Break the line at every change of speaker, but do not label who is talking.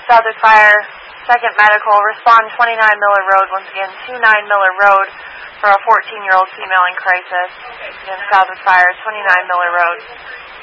Southwick Fire, 2nd Medical, respond 29 Miller Road, once again, 29 Miller Road for a 14-year-old female in crisis. Again, Southwick Fire, 29 Miller Road.